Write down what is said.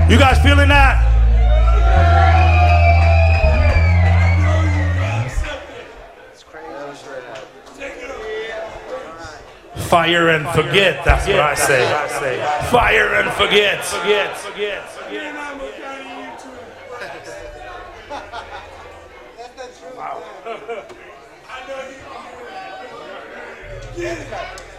You guys feeling that? Fire and forget, that's what I say. Fire and forget. Wow.